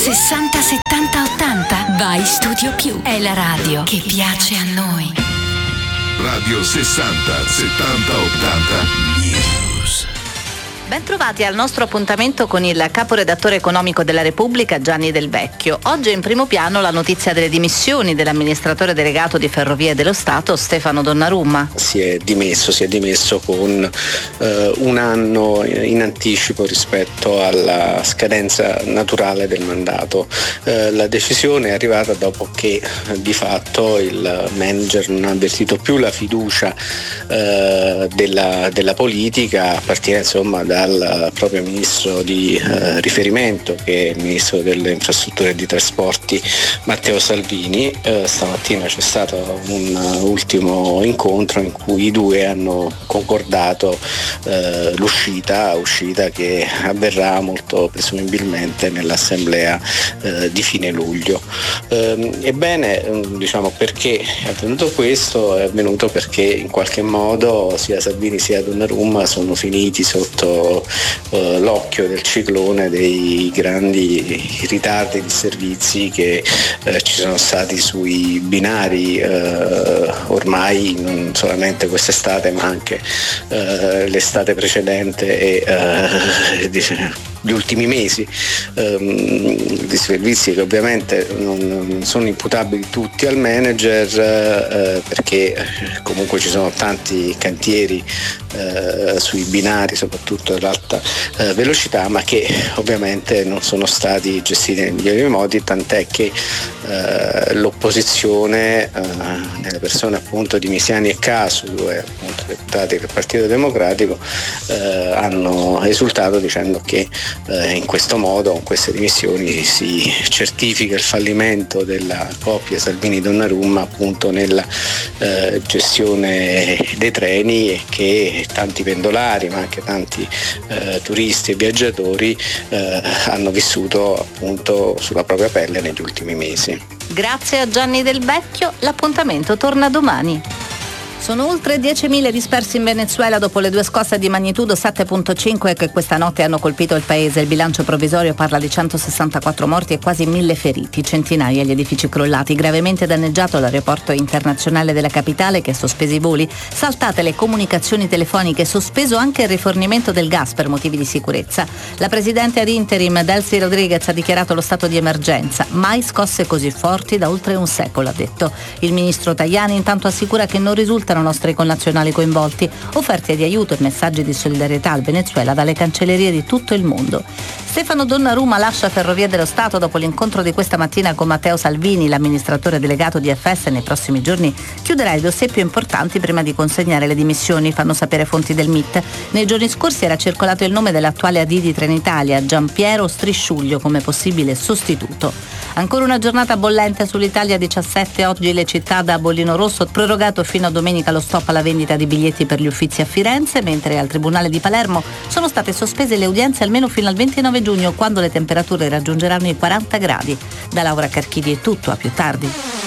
60 70 80. Vai Studio Più. È la radio che piace a noi. Radio 60 70 80 News. Bentrovati al nostro appuntamento con il caporedattore economico della Repubblica, Gianni Del Vecchio. Oggi è in primo piano la notizia delle dimissioni dell'amministratore delegato di Ferrovie dello Stato, Stefano Donnarumma. Si è dimesso con un anno in anticipo rispetto alla scadenza naturale del mandato. La decisione è arrivata dopo che di fatto il manager non ha avvertito più la fiducia della politica, a partire insomma dal proprio ministro di riferimento, che è il ministro delle infrastrutture e dei trasporti Matteo Salvini. Stamattina c'è stato un ultimo incontro in cui i due hanno concordato l'uscita che avverrà molto presumibilmente nell'assemblea di fine luglio. Ebbene, diciamo, perché è avvenuto questo? È avvenuto perché in qualche modo sia Salvini sia Donnarumma sono finiti sotto l'occhio del ciclone dei grandi ritardi di servizi che ci sono stati sui binari ormai non solamente quest'estate ma anche l'estate precedente e gli ultimi mesi, di servizi che ovviamente non sono imputabili tutti al manager, perché comunque ci sono tanti cantieri sui binari, soprattutto dell'alta velocità, ma che ovviamente non sono stati gestiti nei migliori modi, tant'è che l'opposizione, nelle persone appunto di Misiani e Casu, due appunto deputati del Partito Democratico, hanno esultato dicendo che in questo modo, con queste dimissioni, si certifica il fallimento della coppia Salvini-Donnarumma appunto nella gestione dei treni, e che tanti pendolari ma anche tanti turisti e viaggiatori hanno vissuto appunto sulla propria pelle negli ultimi mesi. Grazie a Gianni Del Vecchio, l'appuntamento torna domani. Sono oltre 10.000 dispersi in Venezuela dopo le due scosse di magnitudo 7.5 che questa notte hanno colpito il paese. Il bilancio provvisorio parla di 164 morti e quasi 1.000 feriti, centinaia gli edifici crollati, gravemente danneggiato l'aeroporto internazionale della capitale che ha sospeso i voli, saltate le comunicazioni telefoniche, sospeso anche il rifornimento del gas per motivi di sicurezza. La presidente ad interim Delcy Rodriguez ha dichiarato lo stato di emergenza, mai scosse così forti da oltre un secolo, ha detto. Il ministro Tajani intanto assicura che non risultano nostri connazionali coinvolti, offerte di aiuto e messaggi di solidarietà al Venezuela dalle cancellerie di tutto il mondo. Stefano Donnarumma lascia Ferrovie dello Stato dopo l'incontro di questa mattina con Matteo Salvini, l'amministratore delegato di FS. Nei prossimi giorni chiuderà i dossier più importanti prima di consegnare le dimissioni, fanno sapere fonti del MIT. Nei giorni scorsi era circolato il nome dell'attuale AD di Trenitalia, Giampiero Strisciuglio, come possibile sostituto. Ancora una giornata bollente sull'Italia 17, oggi le città da bollino rosso, prorogato fino a domenica lo stop alla vendita di biglietti per gli Uffizi a Firenze, mentre al Tribunale di Palermo sono state sospese le udienze almeno fino al 29 giugno, quando le temperature raggiungeranno i 40 gradi. Da Laura Carchidi è tutto, a più tardi.